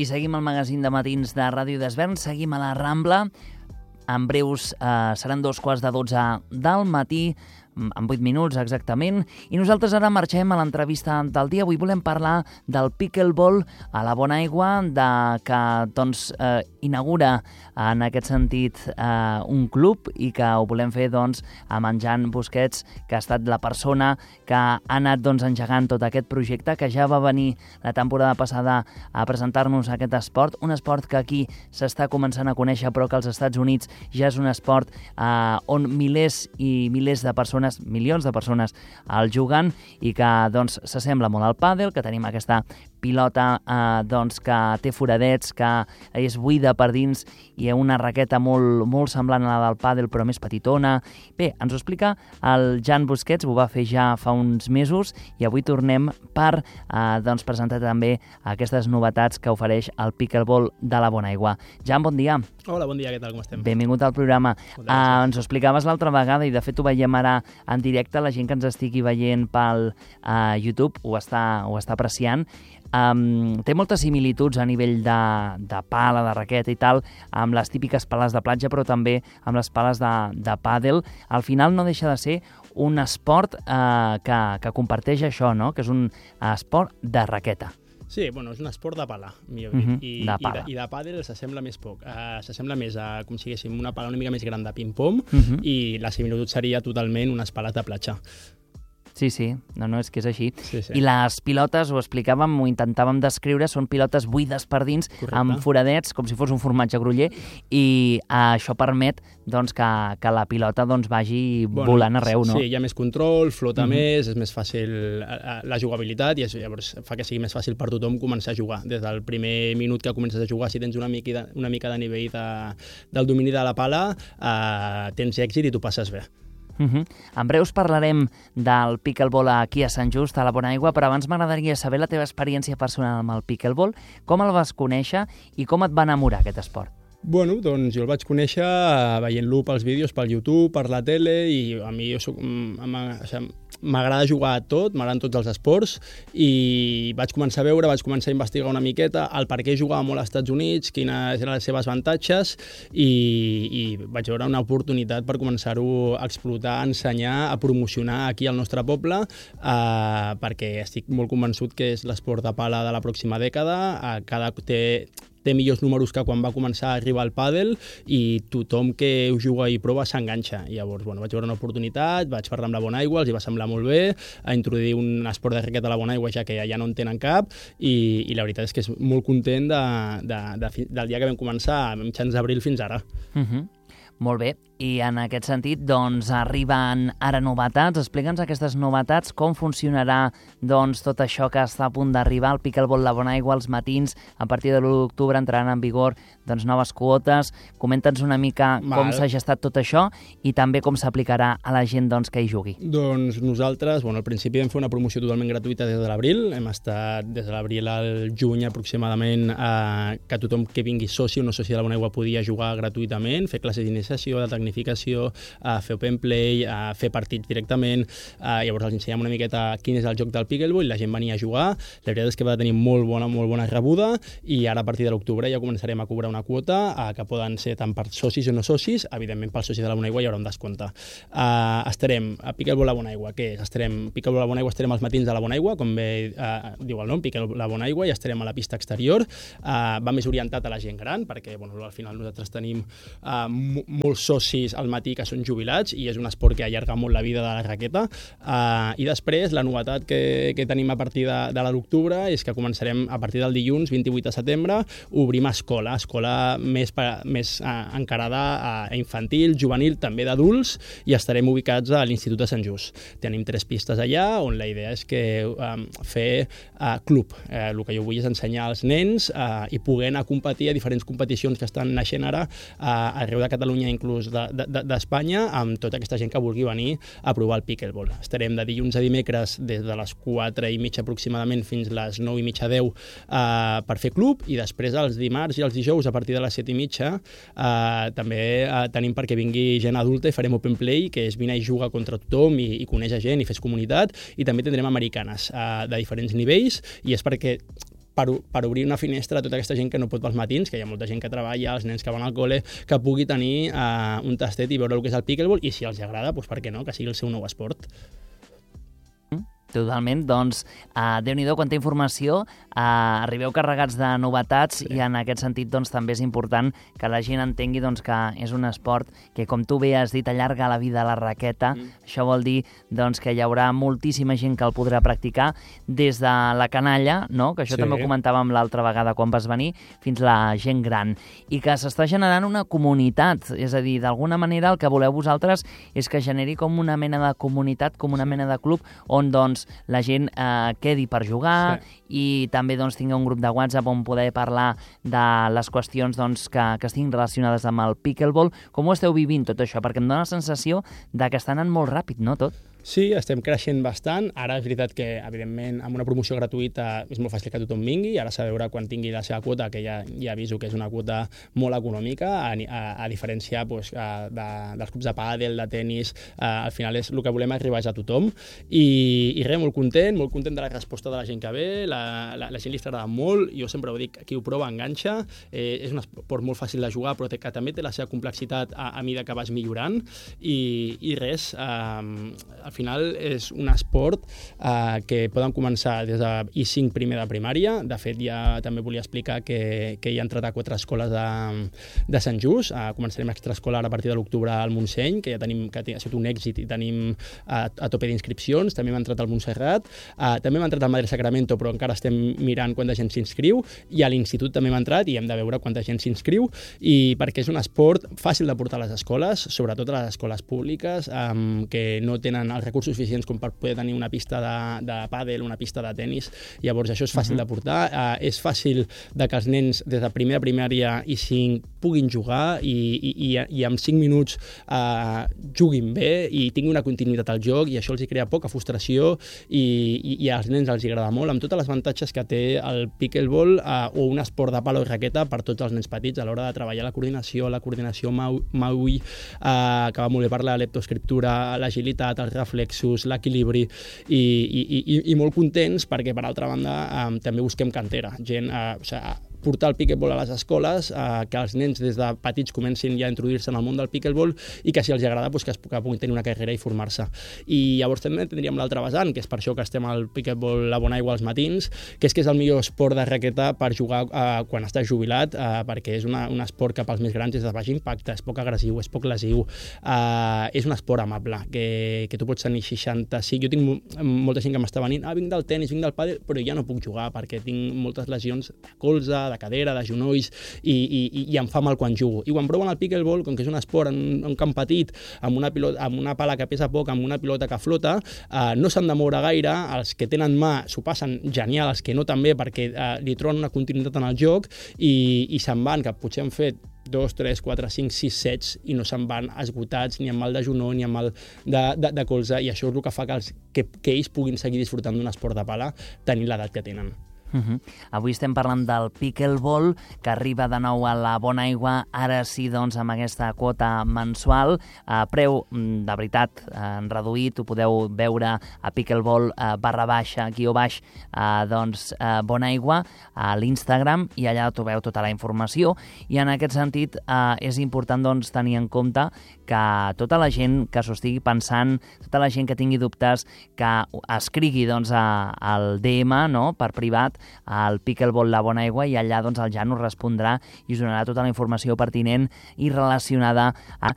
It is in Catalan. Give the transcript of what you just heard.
I seguim el magazín de matins de Ràdio d'Esvern, seguim a la Rambla. En breus seran 2:15 del matí, en 8 minuts exactament, i nosaltres ara marxem a l'entrevista del dia. Avui volem parlar del pickleball a la Bonaigua, que inaugura en aquest sentit un club i que ho volem fer amb en Jan Busquets, que ha estat la persona que ha anat engegant tot aquest projecte, que ja va venir la temporada passada a presentar-nos aquest esport, un esport que aquí s'està començant a conèixer, però que als Estats Units ja és un esport on milers i milers de persones, milions de persones el juguen i que s'assembla molt al pàdel, que tenim aquesta pilota que té foradets, que és buida per dins i una raqueta molt semblant a la del pàdel però més petitona. Bé, ens ho explica el Jan Busquets, ho va fer ja fa uns mesos i avui tornem per presentar també aquestes novetats que ofereix el pickleball de la Bonaigua. Jan, bon dia. Hola, bon dia, què tal, com estem? Benvingut al programa. Ens ho explicaves l'altra vegada i de fet ho veiem ara en directe, la gent que ens estigui veient pel YouTube ho està apreciant. Té moltes similituds a nivell de pala, de raqueta i tal, amb les típiques pales de platja, però també amb les pales de pàdel. Al final no deixa de ser un esport que comparteix això, no? Que és un esport de raqueta. Sí, és un esport de pala, millor dit. I de pàdel s'assembla més poc. S'assembla més a, com si diguéssim, una pala una mica més gran de ping-pong i la similitud seria totalment unes pales de platja. Sí, no, és que és així. Sí. I les pilotes, ho explicàvem, ho intentàvem descriure, són pilotes buides per dins, correcte, amb foradets, com si fos un formatge groller, i això permet que la pilota vagi volant arreu, no? Sí, hi ha més control, flota més, és més fàcil la jugabilitat i llavors fa que sigui més fàcil per tothom començar a jugar. Des del primer minut que comences a jugar, si tens una mica de nivell del domini de la pala, tens èxit i t'ho passes bé. En breus parlarem del pickleball aquí a Sant Just, a la Bonaigua, però abans m'agradaria saber la teva experiència personal amb el pickleball, com el vas conèixer i com et va enamorar aquest esport. Doncs jo el vaig conèixer veient-lo pels vídeos, pel YouTube, per la tele, i a mi m'agrada jugar a tot, m'agraden tots els esports, i vaig començar a investigar una miqueta el per què jugava molt als Estats Units, quines eren les seves avantatges, i vaig veure una oportunitat per començar-ho a explotar, a ensenyar, a promocionar aquí al nostre poble, perquè estic molt convençut que és l'esport de pala de la pròxima dècada, té millors números que quan va començar a arribar el pàdel i tothom que ho juga i prova s'enganxa. Llavors, vaig veure una oportunitat, vaig parlar amb la Bonaigua, els hi va semblar molt bé, a introduir un esport de raqueta a la Bonaigua, ja que ja no en tenen cap, i la veritat és que és molt content del dia que vam començar, a mitjans d'abril fins ara. Molt bé, i en aquest sentit arriben ara novetats. Explica'ns aquestes novetats, com funcionarà tot això que està a punt d'arribar, el pickleball La Bonaigua als matins, a partir de l'1 d'octubre entraran en vigor noves quotes. Comenta'ns una mica com s'ha gestat tot això i també com s'aplicarà a la gent que hi jugui. Doncs nosaltres, al principi vam fer una promoció totalment gratuïta des de l'abril, hem estat des de l'abril al juny aproximadament que tothom que vingui soci o no soci de La Bonaigua podia jugar gratuïtament, fer classes d'iniciació, de tecnificació, fer open play, fer partits directament. Llavors els ensenyem una miqueta quin és el joc del pickleball i la gent venia a jugar. La veritat és que va tenir molt bona rebuda i ara a partir de l'octubre ja començarem a cobrar una quota que poden ser tant per socis o no socis. Evidentment pels socis de la Bonaigua hi haurà un descompte. Estarem a Pickleball La Bonaigua. Què és? Pickleball La Bonaigua estarem als matins de la Bonaigua, com bé diu el nom, Pickleball La Bonaigua, i estarem a la pista exterior. Va més orientat a la gent gran perquè al final nosaltres tenim molts socis al matí que són jubilats i és un esport que allarga molt la vida de la raqueta. I després la novetat que tenim a partir de l'octubre és que començarem a partir del dilluns 28 de setembre, obrim escola més encarada a infantil, juvenil, també d'adults, i estarem ubicats a l'Institut de Sant Just. Tenim 3 pistes allà on la idea és que fer club. El que jo vull és ensenyar als nens i poder anar a competir a diferents competicions que estan naixent ara arreu de Catalunya, inclús d'Espanya, amb tota aquesta gent que vulgui venir a provar el pickleball. Estarem de dilluns a dimecres des de les 4:30 aproximadament fins les 9:30, 10 per fer club, i després els dimarts i els dijous a partir de les 7:30 també tenim perquè vingui gent adulta i farem open play, que és vine i jugar contra tothom i conèixer gent i fes comunitat, i també tindrem americanes de diferents nivells, i és perquè per obrir una finestra a tota aquesta gent que no pot pels matins, que hi ha molta gent que treballa, els nens que van al col·le, que pugui tenir un tastet i veure el que és el pickleball, i si els agrada, doncs per què no, que sigui el seu nou esport. Totalment, doncs, Déu-n'hi-do, quanta informació, arribeu carregats de novetats, i en aquest sentit doncs, també és important que la gent entengui doncs, que és un esport que, com tu bé has dit, allarga la vida a la raqueta. Això vol dir doncs, que hi haurà moltíssima gent que el podrà practicar, des de la canalla, no? Que això també ho comentàvem l'altra vegada quan vas venir, fins la gent gran, i que s'està generant una comunitat, és a dir, d'alguna manera el que voleu vosaltres és que generi com una mena de comunitat, com una mena de club, on doncs la gent quedi per jugar, i també doncs, tingui un grup de WhatsApp on poder parlar de les qüestions doncs, que estiguin relacionades amb el pickleball. Com ho esteu vivint tot això? Perquè em dóna la sensació de que està anant molt ràpid, no, tot? Sí, estem creixent bastant. Ara és veritat que, evidentment, amb una promoció gratuïta és molt fàcil que tothom vingui. Ara s'ha de veure quan tingui la seva quota, que ja aviso que és una quota molt econòmica, a diferència doncs, dels clubs de pàdel, de tenis. Al final el que volem arribar és a tothom. I res, molt content de la resposta de la gent que ve. La gent li està agradant molt. Jo sempre ho dic, qui ho prova enganxa. És un esport molt fàcil de jugar, però que també té la seva complexitat a mesura que vas millorant. I res, al final és un esport que poden començar des de I5 primer de primària. De fet, ja també volia explicar que hi ha entrat a 4 escoles de Sant Just. Començarem extraescolar a partir de l'octubre al Montseny, que ja tenim, que ha sigut un èxit i tenim a tope d'inscripcions. També hem entrat al Montserrat. També hem entrat al Madre Sacramento, però encara estem mirant quanta gent s'inscriu. I a l'institut també hem entrat i hem de veure quanta gent s'inscriu. I perquè és un esport fàcil de portar a les escoles, sobretot a les escoles públiques, que no tenen els recursos suficients com per poder tenir una pista de pàdel, una pista de tenis. Llavors això és fàcil de portar, és fàcil de que els nens des de primer de primària i 5 puguin jugar i en 5 minuts juguin bé i tinguin una continuïtat al joc, i això els hi crea poca frustració i als nens els agrada molt, amb tots els avantatges que té el pickleball o un esport de pala o raqueta per tots els nens petits a l'hora de treballar la coordinació Maui, que va molt bé per la leptoscriptura, l'agilitat, els reflexos, l'equilibri, i molt contents perquè, per altra banda, també busquem cantera, gent, portar el pickleball a les escoles, que els nens des de petits comencin ja a introduir-se en el món del pickleball i que si els agrada doncs, que puguin tenir una carrera i formar-se. I llavors també tindríem l'altre vessant, que és per això que estem al pickleball a Bonaigua als matins, que és el millor esport de raqueta per jugar quan estàs jubilat, perquè és un esport que pels més grans és de baix impacte, és poc agressiu, és poc lesiu, és un esport amable, que tu pots tenir 65... Jo tinc molta gent que m'està venint, vinc del tenis, vinc del pàdel, però ja no puc jugar perquè tinc moltes lesions de colze, de cadera, de genolls, i em fa mal quan jugo. I quan proven el pickleball, com que és un esport en un camp petit, amb una pala que pesa poc, amb una pilota que flota, no s'han de moure gaire, els que tenen mà s'ho passen genial, els que no també, perquè li troben una continuïtat en el joc i se'n van, que potser han fet 2, 3, 4, 5, 6 sets i no se'n van esgotats ni amb mal de genoll ni amb mal de colze, i això és el que fa que ells puguin seguir disfrutant d'un esport de pala tenint l'edat que tenen. Avui estem parlant del pickleball, que arriba de nou a la Bonaigua, ara sí, doncs, amb aquesta quota mensual, preu de veritat reduït, ho podeu veure a pickleball _, doncs, Bonaigua, a l'Instagram, i allà trobeu tota la informació, i en aquest sentit és important doncs, tenir en compte que tota la gent que s'ho estigui pensant, tota la gent que tingui dubtes, que escrigui doncs, al DM, no?, per privat, al pickleball La Bonaigua, i allà doncs, el Jan us respondrà i us donarà tota la informació pertinent i relacionada a